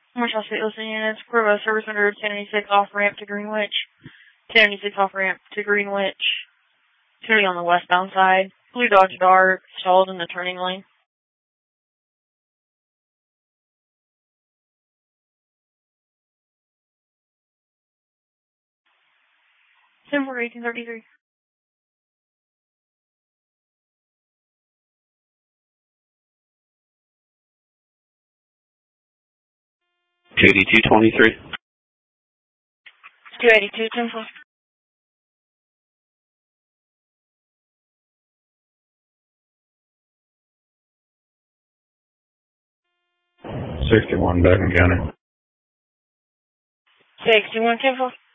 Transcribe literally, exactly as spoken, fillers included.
Marshall Street listening units, Provo service under ten eighty-six off ramp to Greenwich. ten eighty-six off ramp to Greenwich. Turning on the westbound side. Blue Dodge Dart stalled in the turning lane. ten four eighteen thirty-three. two eighty-two twenty-three. two eighty-two ten four. sixty-one, Beckman County. sixty-one ten four.